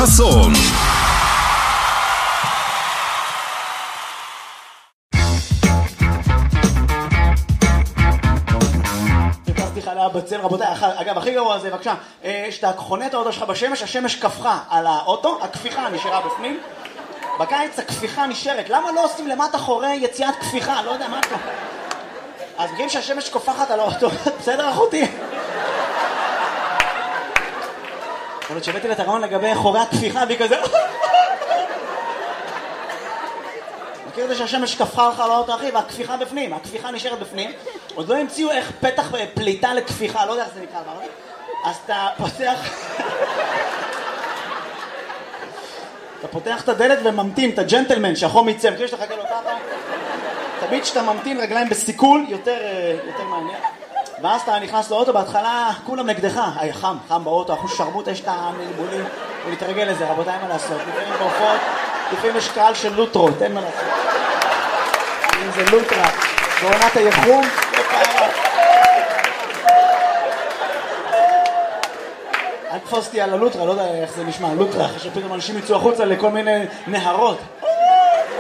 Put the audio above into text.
חסון. בצל, רבותיי, אגב, הכי גרוע זה, בבקשה, שאתה חונה את האוטו שלך בשמש, השמש קפחה על האוטו, הכפיחה נשארה בפנים. בקיץ הכפיחה נשארת. למה לא עושים למטה חורי יציאת כפיחה? לא יודע מה אתה. אז בגלל שהשמש קופחת על האוטו, בסדר אחותי? יכול להיות שהבאתי לתרעון לגבי חורי הכפיחה והיא כזה... מכיר את זה שהשמש קפחה לך על האוטו, אחי, והכפיחה בפנים, הכפיחה נשארת בפנים. עוד לא המציאו איך פתח פליטה לכפיחה, לא יודע איך זה נקרא, אז אתה פותח... אתה פותח את הדלת וממתין, את הג'נטלמן, שהחום יצא, מכיר שאתה חכה לו ככה? תמיד שאתה ממתין רגליים בסיכול, יותר מעניין. ואז אתה נכנס לאוטו, בהתחלה כולם נגדך. חם באוטו, אחוז שרמוט, יש את המלבולים, ולהתרגל לזה, רבותיי, מה לעשות? לפעמים בהופעות, לפעמים יש קהל של לוטרות, אין מה לעשות. אם זה לוטרה, בעונת היחום, לא פעם. אל תפוס אותי על הלוטרה, לא יודע איך זה נשמע, לוטרה, שפתאום אנשים יצאו החוצה לכל מיני נהרות.